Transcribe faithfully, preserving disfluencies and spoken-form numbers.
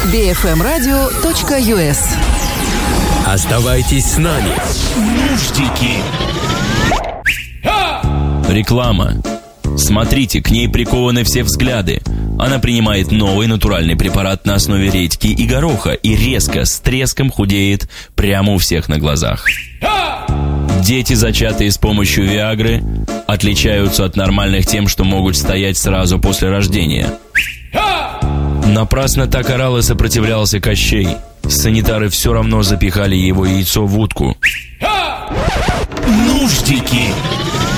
би эф эм радио точка ю эс. Оставайтесь с нами. Нуждики. Реклама. Смотрите, к ней прикованы все взгляды. Она принимает новый натуральный препарат на основе редьки и гороха и резко, с треском худеет прямо у всех на глазах. Дети, зачатые с помощью Виагры, отличаются от нормальных тем, что могут стоять сразу после рождения. Напрасно так орал и сопротивлялся Кощей. Санитары все равно запихали его яйцо в утку. Нуждики.